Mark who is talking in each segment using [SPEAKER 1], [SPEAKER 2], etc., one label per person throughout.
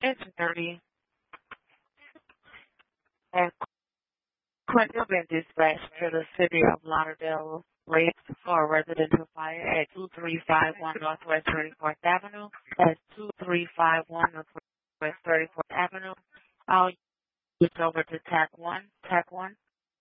[SPEAKER 1] Engine 30. And Clinton been dispatched to the city of Lauderdale Lakes for a residential fire at 2351 Northwest 34th Avenue. That's 2351 Northwest 34th Avenue. I'll switch over to TAC 1. TAC 1.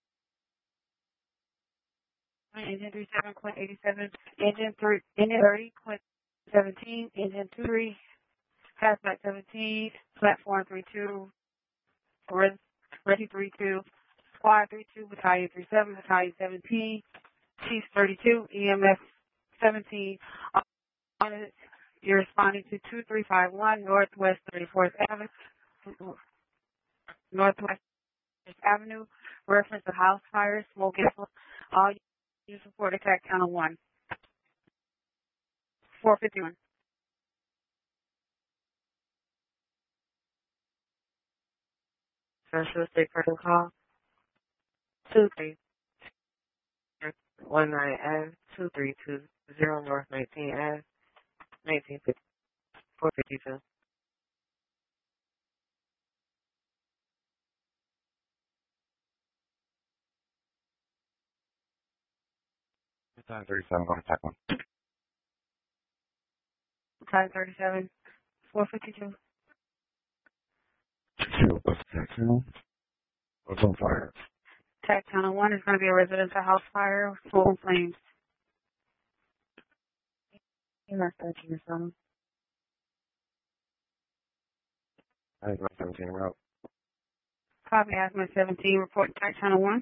[SPEAKER 1] Engine 37, Quint 87. Engine 30, Quint 17. Engine 23, Hazmat 17. Platform 32. Ready 32. Squad 32, Battalion 37, Battalion 17, Chief 32, EMS 17. You're responding to 2351 Northwest 34th Avenue, Northwest Avenue. Reference to house fire, smoke and all you support attack channel 1. 451. Special state protocol. 2319 Ave, 2320 North 19 Ave, 452.
[SPEAKER 2] Time 37, going to TAC 1.
[SPEAKER 1] Time 37, 452.
[SPEAKER 2] What's TAC channel? What's on fire?
[SPEAKER 1] TAC channel 1 is going to be a residential house fire, full flames. EMS 13 or something.
[SPEAKER 2] I think 17 en route.
[SPEAKER 1] Copy, Hazmat 17, report TAC channel 1.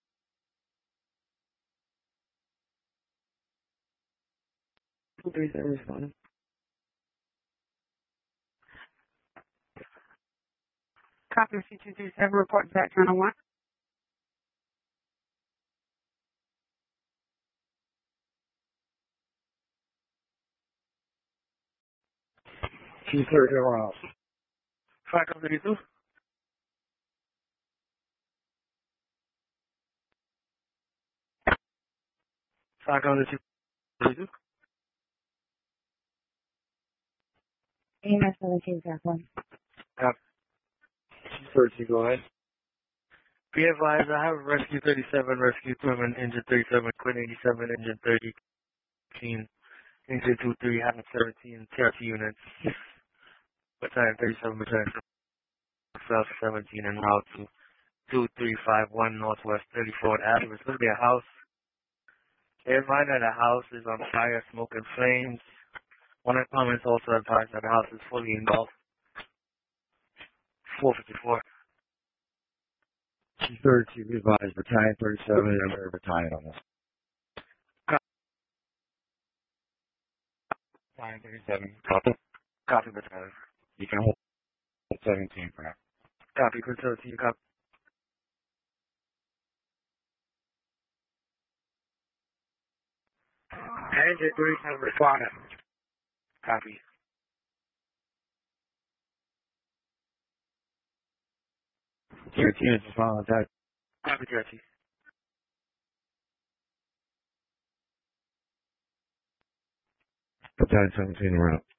[SPEAKER 2] Responding.
[SPEAKER 1] Copy, C237, report TAC channel 1.
[SPEAKER 2] Chief 30 en route.
[SPEAKER 1] 532. EMS 17, TAC 1.
[SPEAKER 2] Chief 30, go ahead.
[SPEAKER 3] Be advised, I have Rescue 37, Rescue 7, Engine 37, Quint 87, Engine 30, Engine 23, Hazmat 17, TRT units, Battalion 37, Battalion South 17, en route to 2351 Northwest 34th Avenue. It's going to be a house. They advise that the house is on fire, smoke and flames. One of the comments also advised that the house is fully engulfed. 454.
[SPEAKER 2] Chief 32, be advised, Battalion 37, and another battalion on this. Battalion 37, copy.
[SPEAKER 3] Copy, Battalion.
[SPEAKER 2] You can hold 17 for now.
[SPEAKER 3] Copy, Quint 17, copy.
[SPEAKER 1] Engine 3 has responded.
[SPEAKER 3] Copy.
[SPEAKER 2] TRT units respond on attack.
[SPEAKER 3] Copy, TRT.
[SPEAKER 2] Battalion 17 en route.